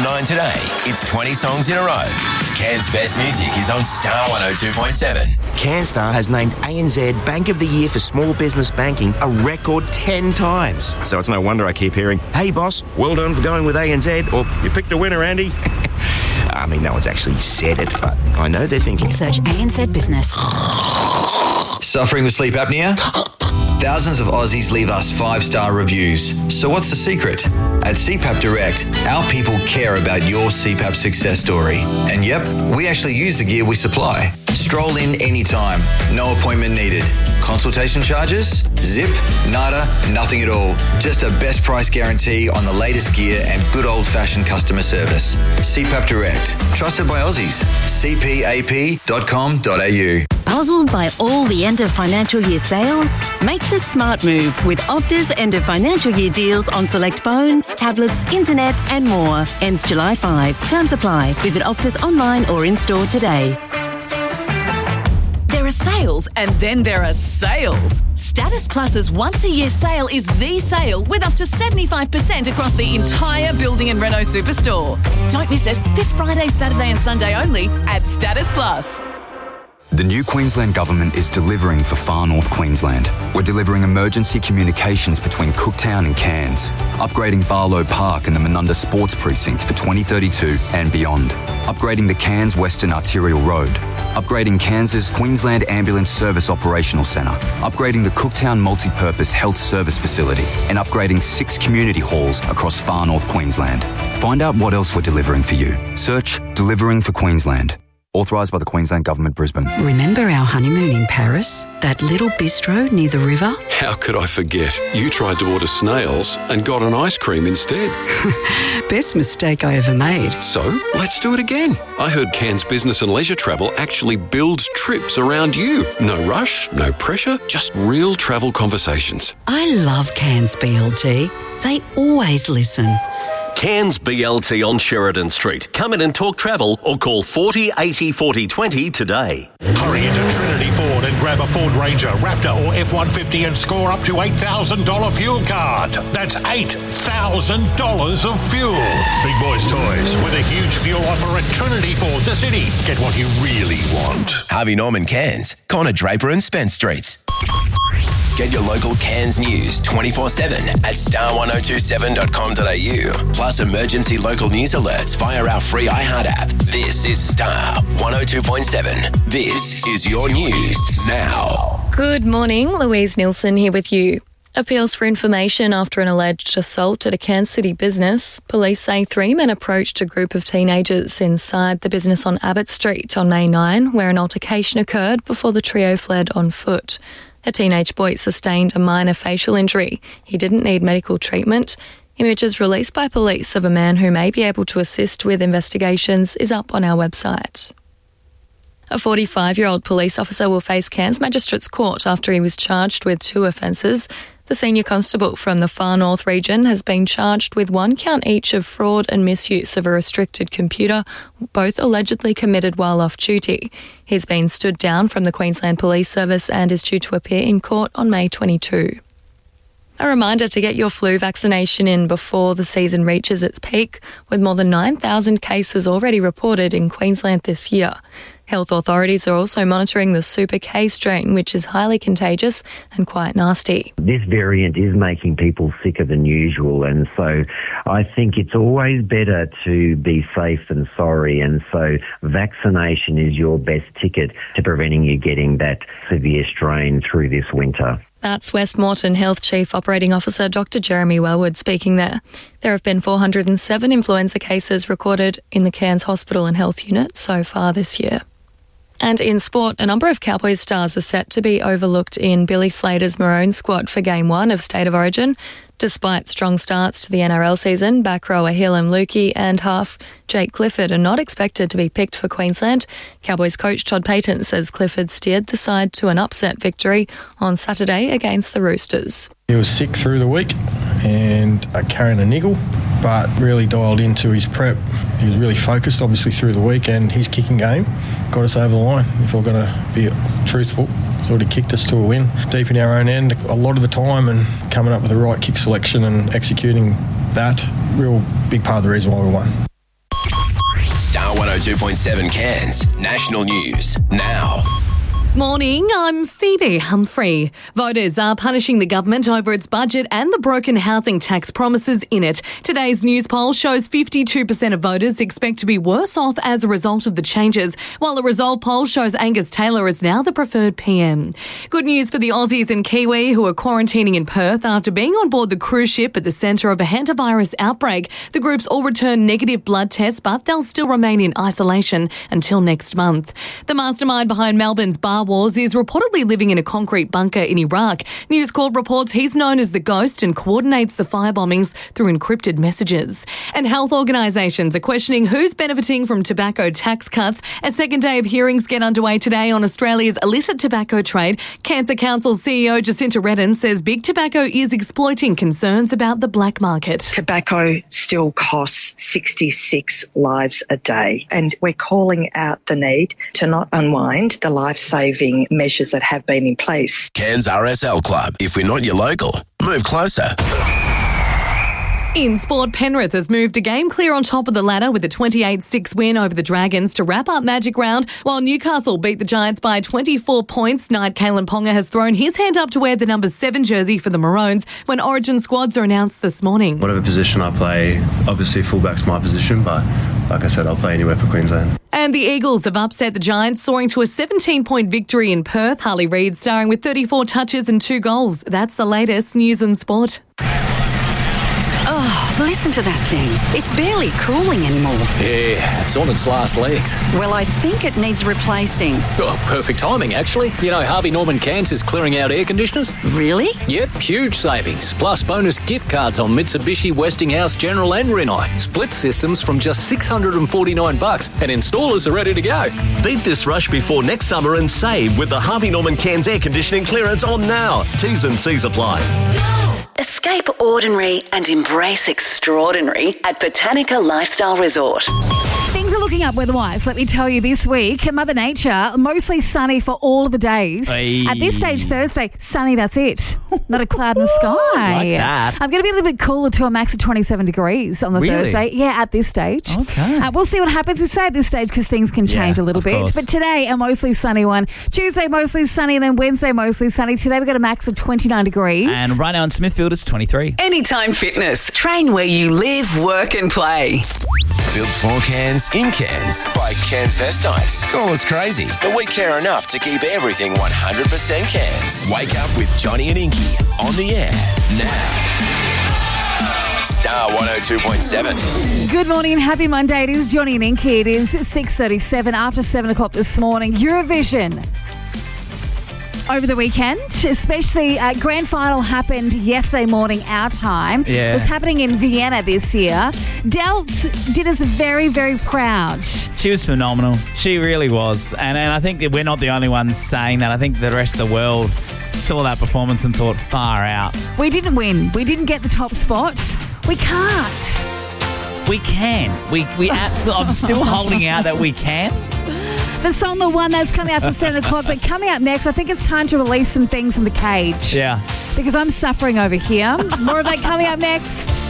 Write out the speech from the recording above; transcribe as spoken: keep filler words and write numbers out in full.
nine today, it's twenty songs in a row. Cairns' best music is on Star one oh two point seven. CanStar has named A N Z Bank of the Year for Small Business Banking a record ten times. So it's no wonder I keep hearing, "Hey boss, well done for going with A N Z," or "You picked a winner, Andy." I mean, no one's actually said it, but I know they're thinking. Search A N Z Business. Suffering with sleep apnea? Thousands of Aussies leave us five-star reviews. So what's the secret? At C PAP Direct, our people care about your C PAP success story. And yep, we actually use the gear we supply. Stroll in anytime. No appointment needed. Consultation charges? Zip? Nada? Nothing at all. Just a best price guarantee on the latest gear and good old-fashioned customer service. C PAP Direct. Trusted by Aussies. c p a p dot com dot a u. Puzzled by all the end of financial year sales? Make the smart move with Opta's end of financial year deals on select phones, tablets, internet and more. Ends July fifth. Terms apply. Visit Optus online or in-store today. There are sales and then there are sales. Status Plus's once-a-year sale is the sale with up to seventy-five percent across the entire Building and Reno Superstore. Don't miss it this Friday, Saturday and Sunday only at Status Plus. The new Queensland Government is delivering for Far North Queensland. We're delivering emergency communications between Cooktown and Cairns, upgrading Barlow Park and the Menunda Sports Precinct for twenty thirty-two and beyond, upgrading the Cairns Western Arterial Road, upgrading Cairns' Queensland Ambulance Service Operational Centre, upgrading the Cooktown Multi-Purpose Health Service Facility, and upgrading six community halls across Far North Queensland. Find out what else we're delivering for you. Search Delivering for Queensland. Authorised by the Queensland Government, Brisbane. Remember our honeymoon in Paris? That little bistro near the river? How could I forget? You tried to order snails and got an ice cream instead. Best mistake I ever made. So, let's do it again. I heard Cairns Business and Leisure Travel actually builds trips around you. No rush, no pressure, just real travel conversations. I love Cairns B L T. They always listen. Cairns B L T on Sheridan Street. Come in and talk travel or call forty eighty forty twenty today. Hurry into Trinity Ford and grab a Ford Ranger, Raptor or F one fifty and score up to eight thousand dollars fuel card. That's eight thousand dollars of fuel. Big Boys Toys with a huge fuel offer at Trinity Ford, the city. Get what you really want. Harvey Norman Cairns, Connor Draper and Spence Streets. Get your local Cairns news twenty-four seven at star one oh two seven dot com dot a u. Plus emergency local news alerts via our free iHeart app. This is Star one oh two point seven. This is your news now. Good morning, Louise Nielsen here with you. Appeals for information after an alleged assault at a Cairns City business. Police say three men approached a group of teenagers inside the business on Abbott Street on May ninth, where an altercation occurred before the trio fled on foot. A teenage boy sustained a minor facial injury. He didn't need medical treatment. Images released by police of a man who may be able to assist with investigations is up on our website. A forty-five-year-old police officer will face Cairns Magistrates Court after he was charged with two offences. The senior constable from the Far North region has been charged with one count each of fraud and misuse of a restricted computer, both allegedly committed while off duty. He's been stood down from the Queensland Police Service and is due to appear in court on May twenty-second. A reminder to get your flu vaccination in before the season reaches its peak, with more than nine thousand cases already reported in Queensland this year. Health authorities are also monitoring the Super K strain, which is highly contagious and quite nasty. This variant is making people sicker than usual, and so I think it's always better to be safe than sorry, and so vaccination is your best ticket to preventing you getting that severe strain through this winter. That's West Moreton Health Chief Operating Officer Doctor Jeremy Wellwood speaking there. There have been four hundred seven influenza cases recorded in the Cairns Hospital and Health Unit so far this year. And in sport, a number of Cowboys stars are set to be overlooked in Billy Slater's Maroon squad for Game one of State of Origin. Despite strong starts to the N R L season, back rower Hillam Lukey and half Jake Clifford are not expected to be picked for Queensland. Cowboys coach Todd Payton says Clifford steered the side to an upset victory on Saturday against the Roosters. He was sick through the week and uh, carrying a niggle, but really dialed into his prep. He was really focused, obviously, through the week, and his kicking game got us over the line, if we're going to be truthful. Sort of kicked us to a win deep in our own end a lot of the time, and coming up with the right kick selection and executing that, real big part of the reason why we won. one oh two point seven Cairns. National news now. Morning, I'm Phoebe Humphrey. Voters are punishing the government over its budget and the broken housing tax promises in it. Today's news poll shows fifty-two percent of voters expect to be worse off as a result of the changes, while the Resolve poll shows Angus Taylor is now the preferred P M. Good news for the Aussies and Kiwi who are quarantining in Perth after being on board the cruise ship at the centre of a hantavirus outbreak. The groups all returned negative blood tests, but they'll still remain in isolation until next month. The mastermind behind Melbourne's bar wars is reportedly living in a concrete bunker in Iraq. News Corp reports he's known as the Ghost and coordinates the firebombings through encrypted messages. And health organisations are questioning who's benefiting from tobacco tax cuts. A second day of hearings get underway today on Australia's illicit tobacco trade. Cancer Council C E O Jacinta Redden says big tobacco is exploiting concerns about the black market. Tobacco still costs sixty-six lives a day, and we're calling out the need to not unwind the life-saving measures that have been in place. Cairns R S L Club. If we're not your local, move closer. In sport, Penrith has moved a game clear on top of the ladder with a twenty-eight six win over the Dragons to wrap up Magic Round, while Newcastle beat the Giants by twenty-four points. Knight Kalen Ponga has thrown his hand up to wear the number seven jersey for the Maroons when Origin squads are announced this morning. Whatever position I play, obviously fullback's my position, but like I said, I'll play anywhere for Queensland. And the Eagles have upset the Giants, soaring to a seventeen-point victory in Perth. Harley Reid starring with thirty-four touches and two goals. That's the latest news and sport. Oh, listen to that thing. It's barely cooling anymore. Yeah, it's on its last legs. Well, I think it needs replacing. Oh, perfect timing, actually. You know, Harvey Norman Cairns is clearing out air conditioners. Really? Yep, huge savings. Plus bonus gift cards on Mitsubishi, Westinghouse, General and Rinnai. Split systems from just six hundred forty-nine bucks, and installers are ready to go. Beat this rush before next summer and save with the Harvey Norman Cairns air conditioning clearance on now. T's and C's apply. Escape ordinary and embrace extraordinary at Botanica Lifestyle Resort. Things are looking up weather-wise, let me tell you, this week. Mother Nature, mostly sunny for all of the days. Hey. At this stage, Thursday, sunny, that's it. Not a cloud in the sky. Like that. I'm going to be a little bit cooler to a max of twenty-seven degrees on the Really? Thursday. Yeah, at this stage. Okay. Uh, we'll see what happens. We say at this stage because things can change Yeah, a little of bit. course. But today, a mostly sunny one. Tuesday, mostly sunny, and then Wednesday, mostly sunny. Today, we've got a max of twenty-nine degrees. And right now in Smithfield, it's twenty-three. Anytime Fitness. Train where you live, work and play. Built for Cairns, in Cairns, by Cairns Vestites. Call us crazy, but we care enough to keep everything one hundred percent Cairns. Wake up with Johnny and Inky on the air now. Star one oh two point seven. Good morning and happy Monday. It is Johnny and Inky. It is six thirty-seven after seven o'clock this morning. Eurovision. Over the weekend, especially uh, grand final happened yesterday morning our time. Yeah. It was happening in Vienna this year. Delts did us very, very proud. She was phenomenal. She really was. And, and I think that we're not the only ones saying that. I think the rest of the world saw that performance and thought, far out. We didn't win. We didn't get the top spot. We can't. We can. We we absolutely. I'm still holding out that we can. The song, the one that's coming out for seven o'clock, but coming up next, I think it's time to release some things from the cage. Yeah. Because I'm suffering over here. More of that coming up next.